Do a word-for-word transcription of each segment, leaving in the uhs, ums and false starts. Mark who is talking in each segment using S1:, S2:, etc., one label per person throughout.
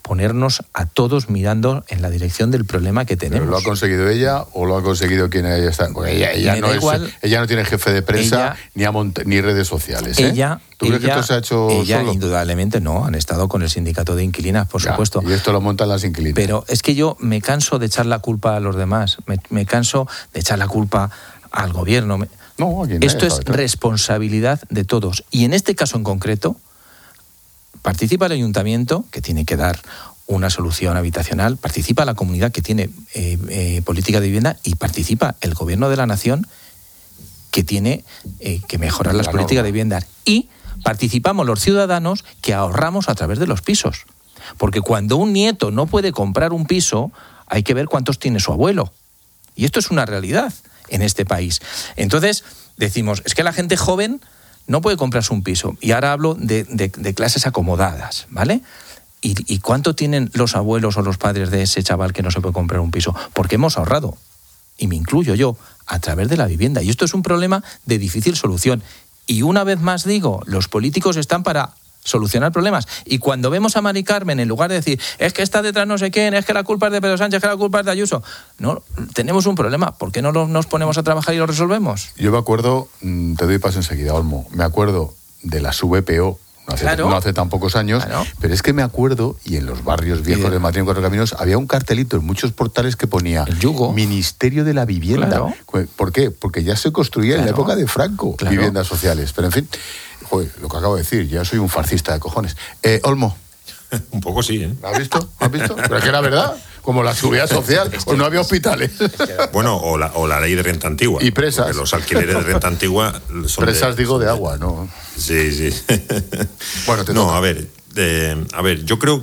S1: ponernos a todos mirando en la dirección del problema que tenemos.
S2: ¿Pero lo ha conseguido ella o lo ha conseguido quien ella está? Porque ella, ella, no,
S1: igual,
S2: es, ella no tiene jefe de prensa
S1: ella,
S2: ni, a Mont- ni redes sociales. ¿eh?
S1: Ella,
S2: ¿Tú
S1: ella,
S2: crees que esto se ha hecho
S1: ella,
S2: solo?
S1: Indudablemente no, han estado con el sindicato de inquilinas, por
S2: ya,
S1: supuesto.
S2: Y esto lo montan las inquilinas.
S1: Pero es que yo me canso de echar la culpa a los demás, me, me canso de echar la culpa al gobierno. Me,
S2: no,
S1: esto es responsabilidad de todos. Y en este caso en concreto, participa el ayuntamiento, que tiene que dar una solución habitacional, participa la comunidad, que tiene eh, eh, política de vivienda, y participa el gobierno de la nación, que tiene eh, que mejorar las políticas de vivienda. Y participamos los ciudadanos, que ahorramos a través de los pisos. Porque cuando un nieto no puede comprar un piso, hay que ver cuántos tiene su abuelo. Y esto es una realidad en este país. Entonces, decimos, es que la gente joven no puede comprarse un piso. Y ahora hablo de, de, de clases acomodadas, ¿vale? ¿Y, ¿Y cuánto tienen los abuelos o los padres de ese chaval que no se puede comprar un piso? Porque hemos ahorrado, y me incluyo yo, a través de la vivienda. Y esto es un problema de difícil solución. Y una vez más digo, los políticos están para solucionar problemas. Y cuando vemos a Mari Carmen, en lugar de decir, es que está detrás no sé quién, es que la culpa es de Pedro Sánchez, es que la culpa es de Ayuso, no, tenemos un problema. ¿Por qué no lo, nos ponemos a trabajar y lo resolvemos?
S2: Yo me acuerdo, te doy paso enseguida, Olmo, me acuerdo de las V P O, no hace,
S1: claro.
S2: no hace tan pocos años, claro. Pero es que me acuerdo, y en los barrios viejos de, de Madrid, en Cuatro Caminos, había un cartelito en muchos portales que ponía
S1: el yugo.
S2: Ministerio de la Vivienda.
S1: Claro.
S2: ¿Por qué? Porque ya se construía claro. en la época de Franco, claro. viviendas sociales. Pero en fin, joder, lo que acabo de decir, ya soy un farcista de cojones. Eh, Olmo.
S3: Un poco sí, ¿eh?
S2: ¿Has visto? ¿Has visto? Pero es que era verdad. Como la seguridad social, o no había hospitales.
S3: Bueno, o la, o la ley de renta antigua.
S2: Y presas.
S3: Porque los alquileres de renta antigua son
S2: presas,
S3: de,
S2: digo,
S3: son
S2: de agua, ¿no?
S3: Sí, sí.
S2: Bueno, te
S3: No,
S2: toca.
S3: a ver, eh, a ver, yo creo...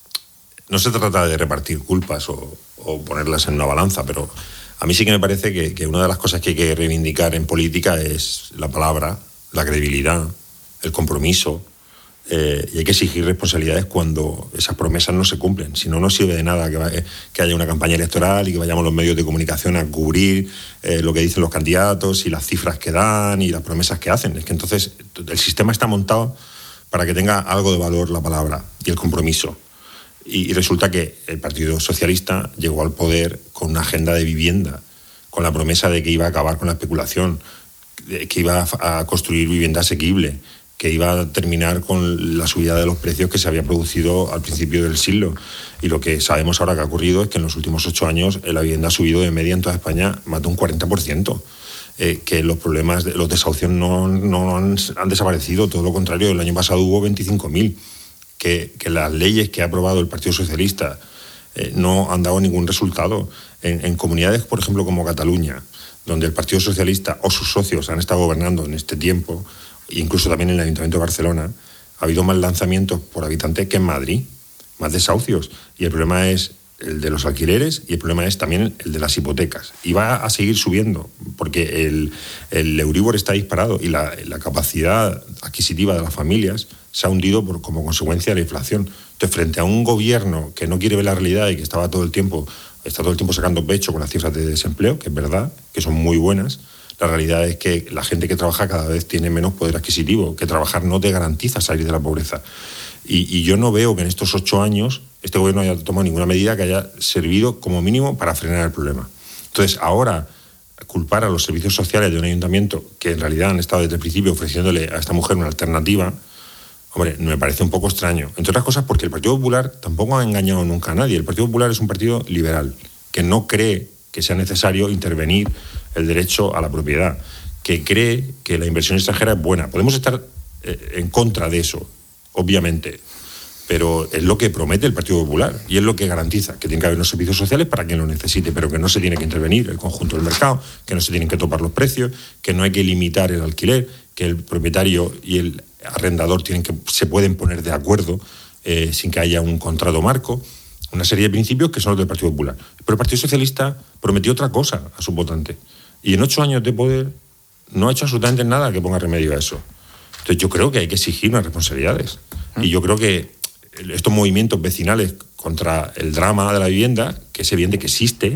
S3: No se trata de repartir culpas o, o ponerlas en una balanza, pero a mí sí que me parece que, que una de las cosas que hay que reivindicar en política es la palabra, la credibilidad, el compromiso. Eh, y hay que exigir responsabilidades cuando esas promesas no se cumplen. Si no, no sirve de nada que, va, que haya una campaña electoral y que vayamos los medios de comunicación a cubrir eh, lo que dicen los candidatos y las cifras que dan y las promesas que hacen. Es que entonces el sistema está montado para que tenga algo de valor la palabra y el compromiso. Y, y resulta que el Partido Socialista llegó al poder con una agenda de vivienda, con la promesa de que iba a acabar con la especulación, que iba a, a construir vivienda asequible, que iba a terminar con la subida de los precios que se había producido al principio del siglo. Y lo que sabemos ahora que ha ocurrido es que en los últimos ocho años la vivienda ha subido de media en toda España más de un cuarenta por ciento. Eh, que los problemas, de, los desahucios no, no han, han desaparecido, todo lo contrario, el año pasado hubo veinticinco mil. Que, que las leyes que ha aprobado el Partido Socialista eh, no han dado ningún resultado. En, en comunidades, por ejemplo, como Cataluña, donde el Partido Socialista o sus socios han estado gobernando en este tiempo, incluso también en el Ayuntamiento de Barcelona, ha habido más lanzamientos por habitante que en Madrid, más desahucios. Y el problema es el de los alquileres y el problema es también el de las hipotecas. Y va a seguir subiendo, porque el, el Euribor está disparado y la, la capacidad adquisitiva de las familias se ha hundido por, como consecuencia de la inflación. Entonces, frente a un gobierno que no quiere ver la realidad y que estaba todo el tiempo, está todo el tiempo sacando pecho con las cifras de desempleo, que es verdad, que son muy buenas, la realidad es que la gente que trabaja cada vez tiene menos poder adquisitivo, que trabajar no te garantiza salir de la pobreza. Y, y yo no veo que en estos ocho años este gobierno haya tomado ninguna medida que haya servido como mínimo para frenar el problema. Entonces, ahora, culpar a los servicios sociales de un ayuntamiento que en realidad han estado desde el principio ofreciéndole a esta mujer una alternativa, hombre, me parece un poco extraño. Entre otras cosas porque el Partido Popular tampoco ha engañado nunca a nadie. El Partido Popular es un partido liberal, que no cree que sea necesario intervenir el derecho a la propiedad, que cree que la inversión extranjera es buena. Podemos estar eh, en contra de eso, obviamente, pero es lo que promete el Partido Popular y es lo que garantiza que tiene que haber unos servicios sociales para quien lo necesite, pero que no se tiene que intervenir el conjunto del mercado, que no se tienen que topar los precios, que no hay que limitar el alquiler, que el propietario y el arrendador tienen que, se pueden poner de acuerdo eh, sin que haya un contrato marco. Una serie de principios que son los del Partido Popular. Pero el Partido Socialista prometió otra cosa a sus votantes. Y en ocho años de poder no ha hecho absolutamente nada que ponga remedio a eso. Entonces yo creo que hay que exigir unas responsabilidades. Y yo creo que estos movimientos vecinales contra el drama de la vivienda, que es evidente que existe,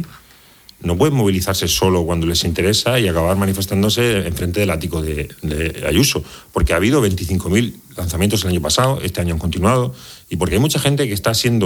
S3: no pueden movilizarse solo cuando les interesa y acabar manifestándose enfrente del ático de, de Ayuso. Porque ha habido veinticinco mil lanzamientos el año pasado, este año han continuado, y porque hay mucha gente que está siendo